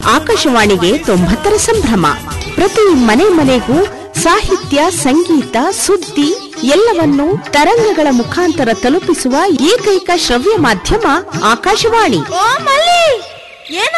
ಆಕಾಶವಾಣಿಗೆ 90ರ ಸಂಭ್ರಮ. ಪ್ರತಿ ಮನೆ ಮನೆಗೂ ಸಾಹಿತ್ಯ, ಸಂಗೀತ, ಸುದ್ದಿ ಎಲ್ಲವನ್ನೂ ತರಂಗಗಳ ಮುಖಾಂತರ ತಲುಪಿಸುವ ಏಕೈಕ ಶ್ರವ್ಯ ಮಾಧ್ಯಮ ಆಕಾಶವಾಣಿ.